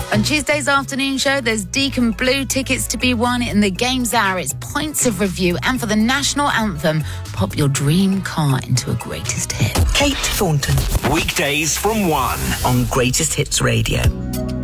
On Tuesday's afternoon show, there's Deacon Blue tickets to be won. In the Games Hour, it's points of review. And for the national anthem, pop your dream car into a greatest hit. Kate Thornton. Weekdays from 1 on Greatest Hits Radio.